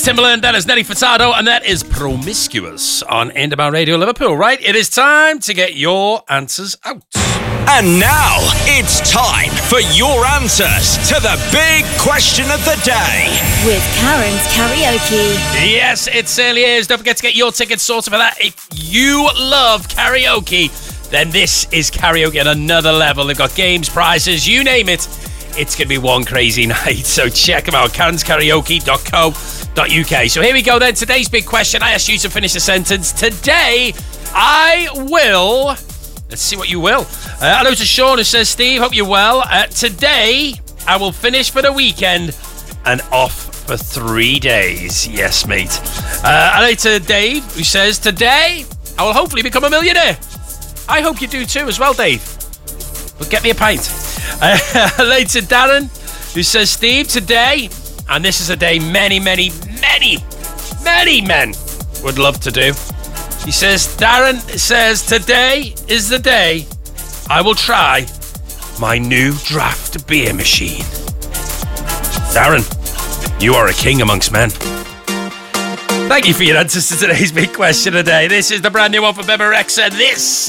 Timberland, that is Nelly Furtado, and that is Promiscuous on Endemol Radio Liverpool, right? It is time to get your answers out. And now, it's time for your answers to the big question of the day. With Karen's Karaoke. Yes, it certainly is. Don't forget to get your tickets sorted for that. If you love karaoke, then this is karaoke at another level. They've got games, prizes, you name it. It's going to be one crazy night. So check them out, karenskaraoke.co.uk. So here we go then. Today's big question. I asked you to finish a sentence. Today, I will... Let's see what you will. Hello to Sean who says, Steve, hope you're well. Today, I will finish for the weekend and off for 3 days. Yes, mate. Hello to Dave who says, today, I will hopefully become a millionaire. I hope you do too as well, Dave. But get me a pint. Hello to Darren who says, Steve, today, and this is a day many men would love to do. He says, Darren says, today is the day I will try my new draft beer machine. Darren, you are a king amongst men. Thank you for your answers to today's big question today. This is the brand new one for Beba Rexha. This